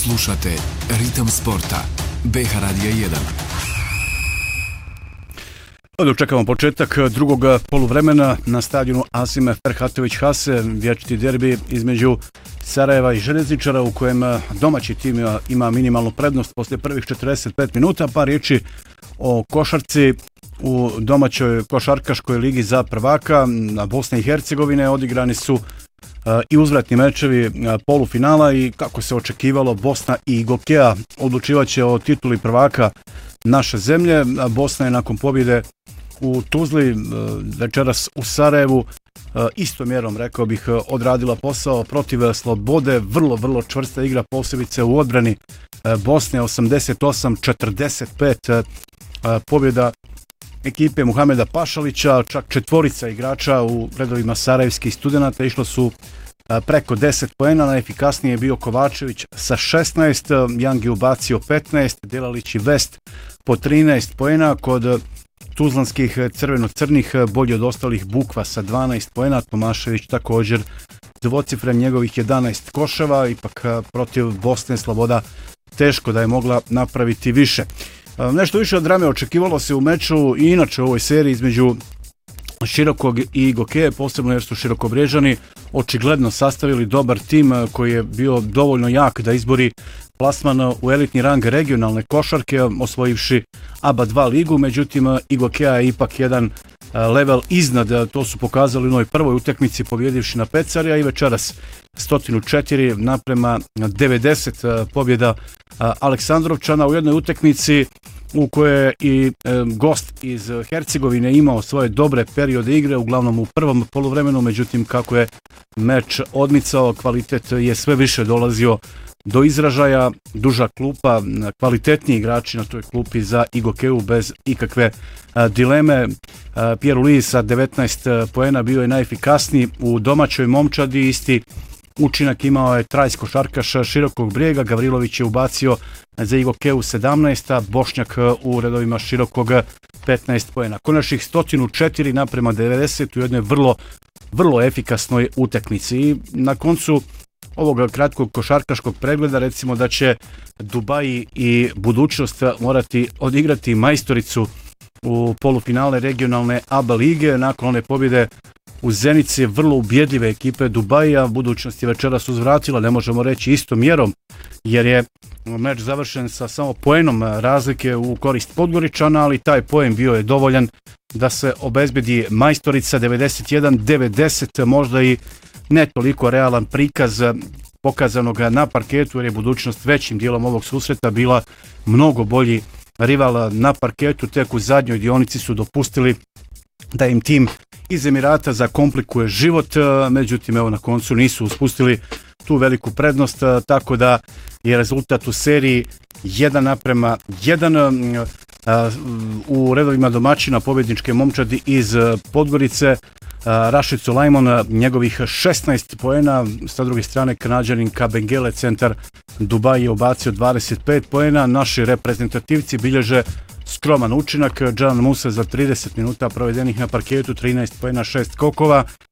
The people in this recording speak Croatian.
Slušate Ritam sporta, BH Radija 1. Dok čekamo početak drugog poluvremena na stadionu Asime Ferhatović-Hase, vječiti derbi između Sarajeva i Željezničara u kojem domaći tim ima minimalnu prednost poslije prvih 45 minuta. Par riječi o košarci. U domaćoj košarkaškoj ligi za prvaka Bosne i Hercegovine odigrani su i uzvratni mečevi polufinala i kako se očekivalo Bosna i Gokeja odlučivaće o tituli prvaka naše zemlje. Bosna je nakon pobjede u Tuzli, večeras u Sarajevu, istom mjerom rekao bih odradila posao protiv Slobode. Vrlo čvrsta igra, posebice u odbrani Bosne, 88-45 pobjeda ekipe Muhameda Pašalića, čak četvorica igrača u redovima sarajevskih studenata išlo su preko 10 poena, najefikasniji je bio Kovačević sa 16, Jangi ubacio 15, Delalić i Vest po 13 poena, kod tuzlanskih crveno-crnih bolji od ostalih Bukva sa 12 poena, Tomašević također dvocifren, njegovih 11 koševa, ipak protiv Bosne Sloboda teško da je mogla napraviti više. Nešto više od drame očekivalo se u meču i inače u ovoj seriji između Širokog i Gokeje, posebno jer su Širokobrežani očigledno sastavili dobar tim koji je bio dovoljno jak da izbori plasman u elitni rang regionalne košarke, osvojivši ABA 2 ligu, međutim i Gokeja je ipak jedan level iznad, to su pokazali u onoj prvoj utakmici pobjedivši na Pecarja i večeras 104 naprema 90 pobjeda Aleksandrovčana u jednoj utakmici u kojoj je i gost iz Hercegovine imao svoje dobre periode igre, uglavnom u prvom poluvremenu, međutim kako je meč odmicao, kvalitet je sve više dolazio do izražaja, duža klupa, kvalitetniji igrači na toj klupi za Gokeju bez ikakve dileme. Pierre Louis sa 19 poena bio je najefikasniji u domaćoj momčadi, isti učinak imao je trajs košarkaš Širokog Brijega, Gavrilović je ubacio za Gokeju 17, Bošnjak u redovima Širokog 15 poena. Konačnih 104 naprema 90 u jednoj vrlo efikasnoj utakmici. I na koncu ovog kratkog košarkaškog pregleda recimo da će Dubaji i budućnost morati odigrati majstoricu u polufinale regionalne ABA lige nakon one pobjede u Zenici vrlo ubjedljive ekipe Dubaija. Budućnost je večeras uzvratila, ne možemo reći istom mjerom, jer je meč završen sa samo poenom razlike u korist Podgoričana, ali taj poen bio je dovoljan da se obezbedi majstorica. 91-90, možda i ne toliko realan prikaz pokazanog na parketu, jer je budućnost većim dijelom ovog susreta bila mnogo bolji rival na parketu. Tek u zadnjoj dionici su dopustili da im tim iz Emirata zakomplikuje život, međutim evo na koncu nisu uspustili tu veliku prednost, tako da je rezultat u seriji 1:1. U redovima domaćina pobjedničke momčadi iz Podgorice Rašid Sulajmon, njegovih 16 poena, sa druge strane Kanađanin Kabengele, centar Dubai, je ubacio 25 poena. Naši reprezentativci bilježe skroman učinak. Džan Musa za 30 minuta provedenih na parketu, 13 poena, 6 skokova.